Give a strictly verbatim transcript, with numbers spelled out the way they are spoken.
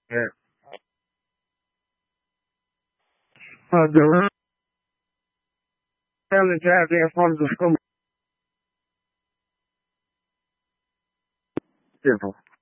Yeah. Uh, the family drive there from the school. Simple.